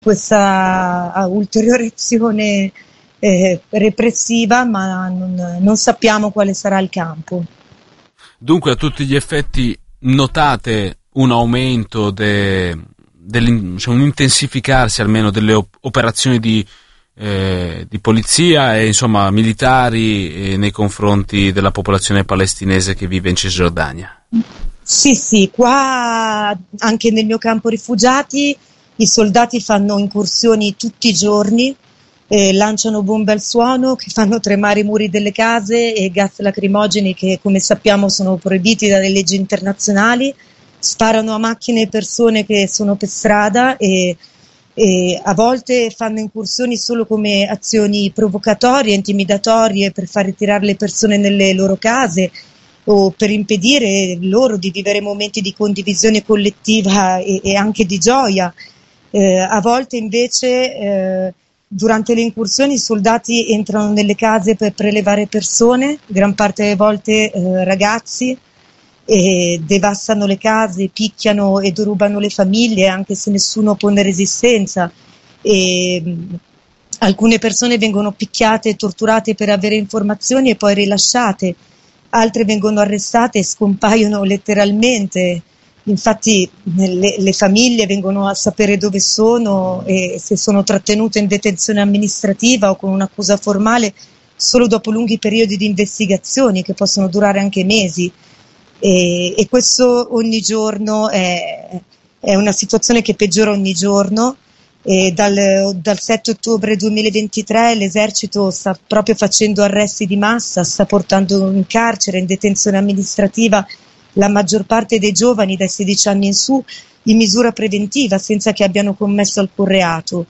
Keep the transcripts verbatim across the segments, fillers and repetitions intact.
questa ulteriore azione eh, repressiva, ma non, non sappiamo quale sarà il campo. Dunque, a tutti gli effetti notate un aumento, de, cioè un intensificarsi almeno delle op- operazioni di, eh, di polizia e insomma militari eh, nei confronti della popolazione palestinese che vive in Cisgiordania. Sì, sì, qua anche nel mio campo rifugiati i soldati fanno incursioni tutti i giorni, eh, lanciano bombe al suono che fanno tremare i muri delle case e gas lacrimogeni che, come sappiamo, sono proibiti dalle leggi internazionali, sparano a macchine e persone che sono per strada e, e a volte fanno incursioni solo come azioni provocatorie, intimidatorie per far ritirare le persone nelle loro case o per impedire loro di vivere momenti di condivisione collettiva e, e anche di gioia. Eh, a volte invece eh, durante le incursioni i soldati entrano nelle case per prelevare persone, gran parte delle volte eh, ragazzi, e devastano le case, picchiano e derubano le famiglie anche se nessuno pone resistenza. E, mh, alcune persone vengono picchiate e torturate per avere informazioni e poi rilasciate, altre vengono arrestate e scompaiono letteralmente. Infatti le, le famiglie vengono a sapere dove sono e se sono trattenute in detenzione amministrativa o con un'accusa formale solo dopo lunghi periodi di investigazioni che possono durare anche mesi. E, e questo ogni giorno è, è una situazione che peggiora ogni giorno. E dal, dal sette ottobre duemilaventitré l'esercito sta proprio facendo arresti di massa, sta portando in carcere, in detenzione amministrativa la maggior parte dei giovani dai sedici anni in su in misura preventiva senza che abbiano commesso alcun reato.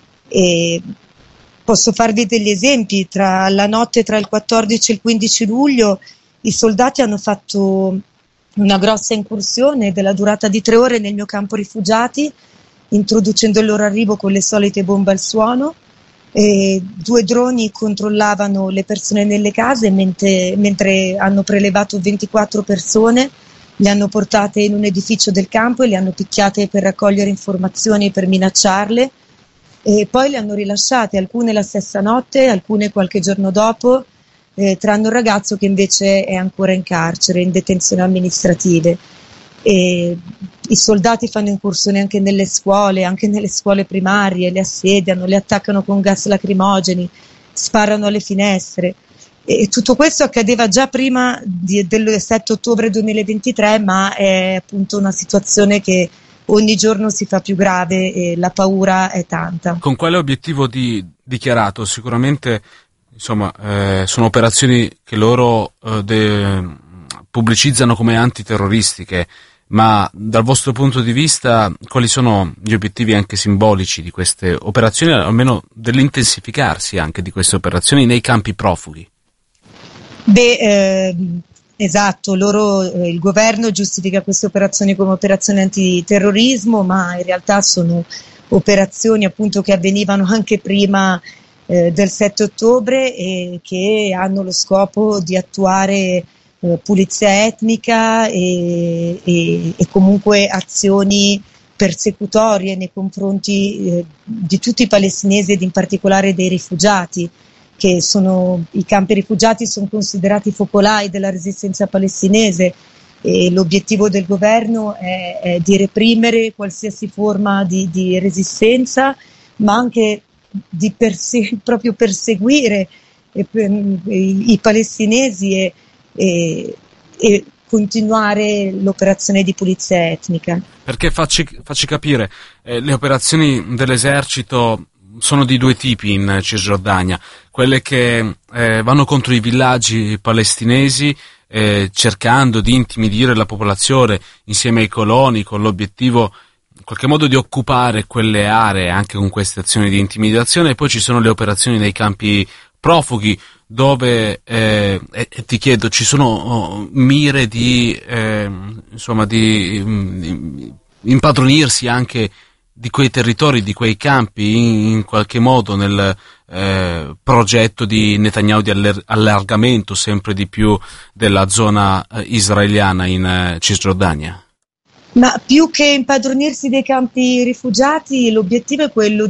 E posso farvi degli esempi: tra la notte tra il quattordici e il quindici luglio i soldati hanno fatto una grossa incursione della durata di tre ore nel mio campo rifugiati, introducendo il loro arrivo con le solite bombe al suono. E due droni controllavano le persone nelle case mentre, mentre hanno prelevato ventiquattro persone, le hanno portate in un edificio del campo e le hanno picchiate per raccogliere informazioni e per minacciarle, e poi le hanno rilasciate, alcune la stessa notte, alcune qualche giorno dopo, eh, tranne un ragazzo che invece è ancora in carcere, in detenzione amministrative. E i soldati fanno incursioni anche nelle scuole, anche nelle scuole primarie, le assediano, le attaccano con gas lacrimogeni, sparano alle finestre. E tutto questo accadeva già prima di, del sette ottobre duemilaventitré, ma è appunto una situazione che ogni giorno si fa più grave e la paura è tanta. Con quale obiettivo di, dichiarato? Sicuramente insomma eh, sono operazioni che loro eh, de, pubblicizzano come antiterroristiche, ma dal vostro punto di vista quali sono gli obiettivi anche simbolici di queste operazioni, almeno dell'intensificarsi anche di queste operazioni nei campi profughi? Beh, eh, esatto, loro, eh, il governo giustifica queste operazioni come operazioni antiterrorismo, ma in realtà sono operazioni appunto che avvenivano anche prima eh, del sette ottobre e che hanno lo scopo di attuare Eh, pulizia etnica e, e, e comunque azioni persecutorie nei confronti eh, di tutti i palestinesi ed in particolare dei rifugiati, che sono i campi rifugiati sono considerati focolai della resistenza palestinese, e l'obiettivo del governo è, è di reprimere qualsiasi forma di, di resistenza, ma anche di perse- proprio perseguire eh, per, i, i palestinesi e E, e continuare l'operazione di pulizia etnica. Perché facci, facci capire, eh, le operazioni dell'esercito sono di due tipi in Cisgiordania: quelle che eh, vanno contro i villaggi palestinesi eh, cercando di intimidire la popolazione insieme ai coloni, con l'obiettivo in qualche modo di occupare quelle aree anche con queste azioni di intimidazione, e poi ci sono le operazioni nei campi profughi, dove eh, e, e ti chiedo, ci sono oh, mire di eh, insomma di um, impadronirsi anche di quei territori, di quei campi, in, in qualche modo nel eh, progetto di Netanyahu di aller- allargamento sempre di più della zona eh, israeliana in eh, Cisgiordania? Ma più che impadronirsi dei campi rifugiati, l'obiettivo è quello